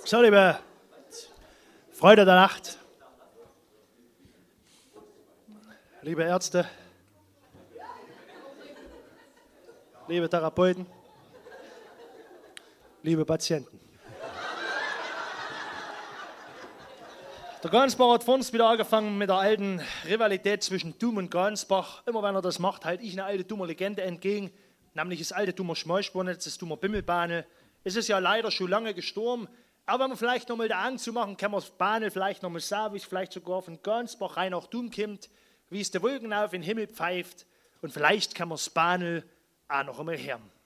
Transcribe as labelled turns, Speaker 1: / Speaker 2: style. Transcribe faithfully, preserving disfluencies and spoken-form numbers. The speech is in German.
Speaker 1: So, liebe Freunde der Nacht, liebe Ärzte, liebe Therapeuten, liebe Patienten. Der Gansbach hat vor uns wieder angefangen mit der alten Rivalität zwischen Dum und Gansbach. Immer wenn er das macht, halte ich eine alte Dummer Legende entgegen, nämlich das alte Dummer Schmalspurnetz, das Dummer Bimmelbahne. Es ist ja leider schon lange gestorben, aber wenn man vielleicht nochmal der Angst zu machen, kann man das Bahne vielleicht nochmal sagen, wie es vielleicht sogar von Gansbach rein nach Dum kommt, wie es der Wolken auf den Himmel pfeift und vielleicht kann man das Bahne auch noch einmal hören.